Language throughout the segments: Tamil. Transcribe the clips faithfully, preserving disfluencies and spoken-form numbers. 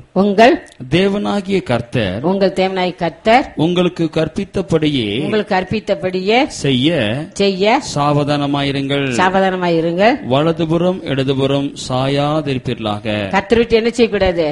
உங்கள் தேவனாகிய கர்த்தர் உங்கள் தேவனாகிய கர்த்தர் உங்களுக்கு கற்பித்தபடியே உங்களுக்கு கற்பித்தபடியே செய்ய செய்ய சாவதானமாயிருங்கள். சாவதானமாயிருங்கள். வலதுபுறம் இடதுபுறம் சாயாதிருப்பீர்களாக. கர்த்தர் விட்டு என்ன செய்யக்கூடாது?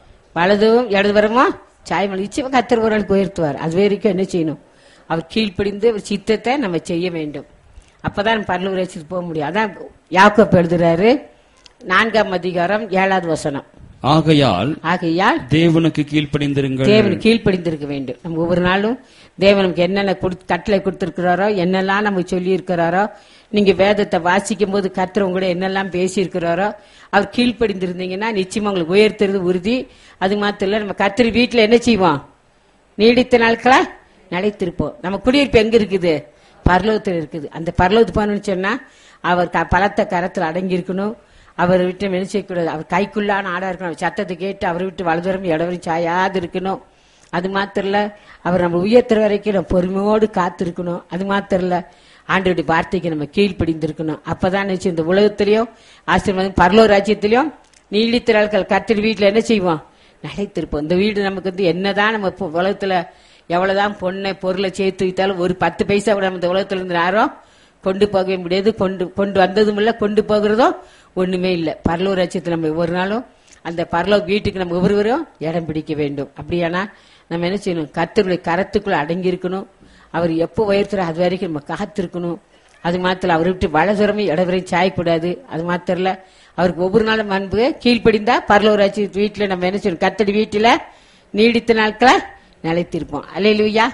வலதும் இடதுபுறமா சாயம் நிச்சயமா கர்த்தர் ஒரு நாள் உயர்த்துவார். அது வரைக்கும் என்ன செய்யணும்? அவர் கீழ்ப்படிந்து அவர் சித்தத்தை நம்ம செய்ய வேண்டும். அப்பதான் பரலோக ராஜ்யத்துக்கு போக முடியும். அதான் யாக்கோபு எழுதுறாரு நான்காம் அதிகாரம் ஏழாவது வசனம். ஆகையால் ஆகையால் தேவனுக்கு கீழ்ப்படிந்திருங்கள். தேவனுக்கு கீழ்ப்படிந்திருக்க வேண்டும். நம்ம ஒவ்வொரு நாளும் தேவன் நமக்கு என்னென்ன கட்டளை கொடுத்திருக்கிறாரோ, என்னெல்லாம் நமக்கு சொல்லி இருக்கிறாரோ, நீங்க வேதத்தை வாசிக்கும் போது கர்த்தர் உங்களோட என்னெல்லாம் பேசி இருக்கிறாரோ அவர் கீழ்ப்படிந்திருந்தீங்கன்னா நிச்சயமா உங்களுக்கு உயர்த்துறது உறுதி. அது மாத்திரம் இல்ல, நம்ம கர்த்தர் வீட்டுல என்ன செய்வோம்? நீடித்த நாட்களா நிலைத்திருப்போம். நம்ம குடியிருப்பு எங்க இருக்குது? பரலோகத்தில் இருக்குது. அந்த பரலோகத்து போகணும்னு சொன்னா அவர் பலத்த கரத்தில் அடங்கி இருக்கணும். அவர் விட்டு வெளிச்சக்கூடாது. அவர் கைக்குள்ளான ஆடா இருக்கணும். அவர் சத்தத்தை கேட்டு அவர் விட்டு வலதுவரம் இடவரும் சாயாது இருக்கணும். அது மாத்திரம் இல்ல, அவர் நம்ம உயர்த்துற வரைக்கும் நம்ம பொறுமையோடு காத்திருக்கணும். அது மாத்திரம் இல்ல, ஆண்டவருடைய வார்த்தைக்கு நம்ம கீழ்ப்படிந்திருக்கணும். அப்பதான் நினைச்சு இந்த உலகத்திலையும் ஆசீர்வாதம் பரலோக ராஜ்யத்திலையும் நீடித்த நாட்கள் கர்த்தர் வீட்டுல என்ன செய்வோம்? நிலைத்திருப்போம். இந்த வீடு நமக்கு வந்து என்னதான் நம்ம உலகத்துல எவ்வளவுதான் பொண்ணை பொருளை சேர்த்து வைத்தாலும் ஒரு பத்து பைசா கூட நம்ம இந்த உலகத்துல இருந்து யாரும் கொண்டு போகவே முடியாது. கொண்டு கொண்டு வந்ததும் இல்ல, கொண்டு போகிறதும் ஒண்ணுமே இல்லை. பரலோக ராஜ்யத்துல நம்ம ஒவ்வொரு நாளும் அந்த பரலோக வீட்டுக்கு நம்ம ஒவ்வொருவரும் இடம் பிடிக்க வேண்டும். அப்படியானா நம்ம என்ன செய்யணும்? கர்த்தருடைய கரத்துக்குள்ள அடங்கி இருக்கணும். அவர் எப்போ உயர்த்துற அது வரைக்கும் நம்ம காத்திருக்கணும். அது மாத்திரம் அவரை விட்டு வலதுரமே இடவரையும் சாயக்கூடாது. அது மாத்திரம் இல்ல, அவருக்கு ஒவ்வொரு நாளும் அன்பு கீழ்ப்படிந்தா பரலோக ராஜ்ய வீட்டுல நம்ம என்ன செய்யணும்? கர்த்தருடைய வீட்டுல நீடித்த நாட்களை நிலைத்திருப்போம். அல்லேலூயா.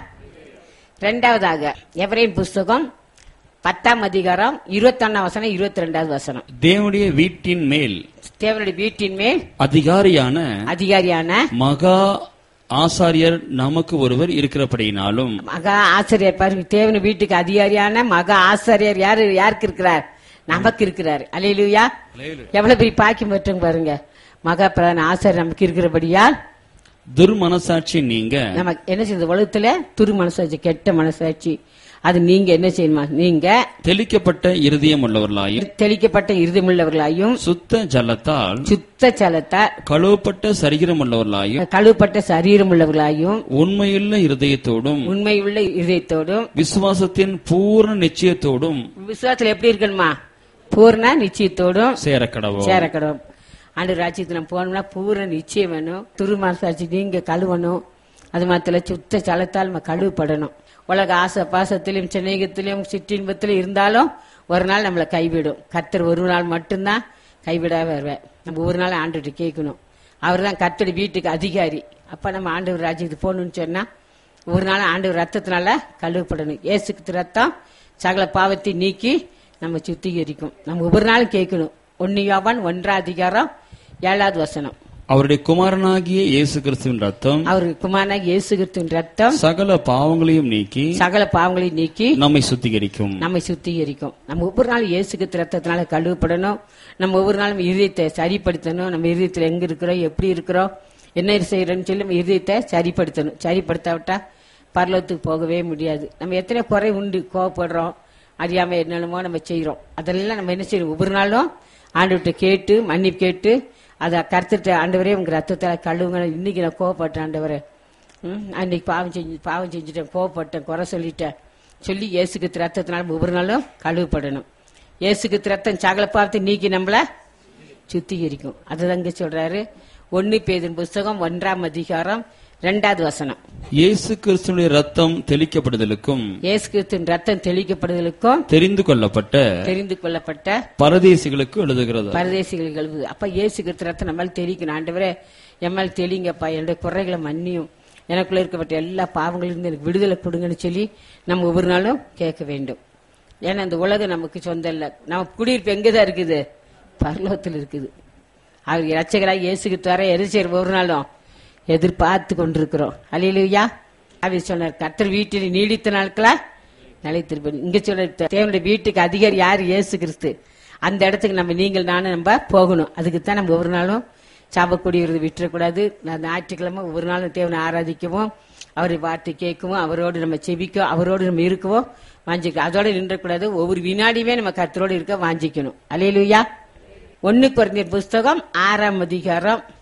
இரண்டாவதாக எபிரேயர் புஸ்தகம் பத்தாம் அதிகாரம் இருபத்தி ஒன்னாம் வசனம் இருபத்தி ரெண்டாவது வசனம். தேவனுடைய வீட்டின் மேல் தேவனுடைய வீட்டின் மேல் அதிகாரியான அதிகாரியான மகா ஆசாரியர் நமக்கு ஒருவர் இருக்கிறபடினாலும். மகா ஆசாரியர் பாருங்க, தேவனுடைய வீட்டுக்கு அதிகாரியான மகா ஆசாரியர் யாரு? யாருக்கு இருக்கிறார்? நமக்கு இருக்கிறார். அல்லேலூயா. எவ்வளவு பெரிய பாக்கியம் பெற்றோம் பாருங்க. மகா பிரதான ஆசாரியர் நமக்கு இருக்கிறபடியால் துர்மனசாட்சி நீங்க நமக்கு என்ன செய்யுது? உலகத்துல துரு மனசாட்சி, கெட்ட மனசாட்சி, அது நீங்க என்ன செய்யணுமா? நீங்க தெளிக்கப்பட்ட இருதயம் உள்ளவர்களாயும் தெளிக்கப்பட்ட இருதயமுள்ளவர்களாயும் சுத்த ஜலத்தால் சுத்த ஜலத்தால் கழுவப்பட்ட சரீரம் உள்ளவர்களாயும் கழுவப்பட்ட சரீரம் உள்ளவர்களாயும் உண்மையுள்ள இருதயத்தோடும் உண்மையுள்ள இருதயத்தோடும் விசுவாசத்தின் பூர்ண நிச்சயத்தோடும். விசுவாசத்துல எப்படி இருக்கணுமா? பூர்ண நிச்சயத்தோடும் சேரக்கடவோம் சேரக்கடவும். ஆண்டு ராஜ்யத்துல நம்ம போனோம்னா பூர்ண நிச்சயம் வேணும். துரு மனசாட்சி நீங்க கழுவணும். அது மாத்திர சுத்த ஜலத்தால் நம்ம கழுவப்படணும். உலக ஆசை பாசத்திலும் சிநேகத்திலும் சிற்றின்பத்திலும் இருந்தாலும் ஒரு நாள் நம்மளை கைவிடும். கர்த்தர் ஒரு நாள் மட்டும்தான் கைவிடாம வருவேன். நம்ம ஒரு நாள் ஆண்டுகிட்ட கேட்கணும். அவர் தான் கர்த்தருடைய வீட்டுக்கு அதிகாரி. அப்ப நம்ம ஆண்டவர் ராஜ்யத்துக்கு போகணும்னு சொன்னா ஒரு நாள் ஆண்டவர் ரத்தத்தினால கழுவப்படணும். இயேசுக்கு ரத்தம் சகல பாவத்தை நீக்கி நம்ம சுத்திகரிக்கும். நம்ம ஒவ்வொரு நாளும் கேட்கணும். ஒன்னு யோவான் ஒன்றாம் அதிகாரம் ஏழாவது வசனம். அவருடைய குமாரனாகிய இயேசு கிறிஸ்துவின் ரத்தம் அவருடைய குமாரனாகிய இயேசு கிறிஸ்துவின் ரத்தம் சகல பாவங்களையும் நீக்கி சகல பாவங்களையும் நீக்கி நம்மை சுத்திகரிக்கும் நம்மை சுத்திகரிக்கும். நம்ம ஒவ்வொரு நாளும் இயேசு கிறிஸ்து ரத்தத்தினால கழுவப்படணும். நம்ம ஒவ்வொரு நாளும் இதயத்தை சரிப்படுத்தணும். நம்ம இதயத்தில் எங்க இருக்கிறோம், எப்படி இருக்கிறோம், என்ன செய்யறோம்னு சொல்லி நம்ம இதயத்தை சரிப்படுத்தணும். சரிப்படுத்தாவிட்டா பரலோகத்துக்கு போகவே முடியாது. நம்ம எத்தனை குறை உண்டு, கோவப்படுறோம், அறியாம என்னென்னமோ நம்ம செய்யறோம். அதெல்லாம் நம்ம என்ன செய்யணும்? ஒவ்வொரு நாளும் ஆண்டவர்கிட்ட கேட்டு மன்னிப்பு கேட்டு அதை கருத்துட்டு, ஆண்டவரே உங்க ரத்தத்தை கழுவுங்க, இன்னைக்கு நான் கோவப்பட்டேன் ஆண்டவரே, ம் அன்னைக்கு பாவம் செஞ்சு பாவம் செஞ்சுட்டேன், கோவப்பட்டேன், குறை சொல்லிட்டேன் சொல்லி இயேசுக்கு ரத்தத்தினால ஒவ்வொரு நாளும் கழுவப்படணும். இயேசுக்கு ரத்தம் சகல பாவத்தை நீக்கி நம்மள சுத்திகரிக்கும். அதுதாங்க சொல்றாரு ஒன்னு பேதுரு புஸ்தகம் ஒன்றாம் அதிகாரம் இரண்டாவது வசனம். இயேசு கிறிஸ்துவின் ரத்தம் தெளிக்கப்படுதலுக்கும் இயேசு கிறிஸ்துவின் ரத்தம் தெளிக்கப்படுதலுக்கும் தெரிந்து கொள்ளப்பட்ட தெரிந்து கொள்ளப்பட்ட பரதேசிகளுக்கு எழுதுகிறது. பரதேசிகளுக்கு எழுது. அப்ப இயேசு கிறிஸ்து ரத்தம் நம்மளால தெளிக்கணும். ஆண்டவரே எம்மால் தெளிங்கப்பா, என்னுடைய குறைகளை மன்னியும், எனக்குள்ள இருக்கப்பட்ட எல்லா பாவங்களிலிருந்து எனக்கு விடுதலை கொடுங்கன்னு சொல்லி நம்ம ஒவ்வொரு நாளும் கேட்க வேண்டும். ஏன்னா இந்த உலகம் நமக்கு சொந்தம் இல்லை. நம்ம குடியிருப்பு எங்கதான் இருக்குது? பரலோகத்தில் இருக்குது. அவர் இரட்சகராக இயேசுக்கு தர எரிச்சர் ஒவ்வொரு நாளும் எதிர்பார்த்து கொண்டிருக்கிறோம். அல்லேலூயா. அவர் சொன்னார் கர்த்தர் வீட்டில் நீடித்த நாட்களா நிலைத்திருப்பேன். இங்க சொல்ற தேவனுடைய வீட்டுக்கு அதிகாரி யார்? இயேசு கிறிஸ்து. அந்த இடத்துக்கு நம்ம நீங்கள் நானும் நம்ம போகணும். அதுக்குத்தான் நம்ம ஒவ்வொரு நாளும் சாபக்கூடியது விட்டுறக்கூடாது. ஞாயிற்றுக்கிழமை ஒவ்வொரு நாளும் தேவனை ஆராதிக்கவும், அவரை வார்த்தை கேட்கவும், அவரோடு நம்ம செபிக்கும், அவரோடு நம்ம இருக்கவும் வாஞ்சிக்கணும். அதோட நின்றக்கூடாது. ஒவ்வொரு வினாடியுமே நம்ம கர்த்தரோடு இருக்க வாஞ்சிக்கணும். அல்லேலூயா. ஒன்னு கொரிந்தியர் புஸ்தகம் ஆறாம் அதிகாரம்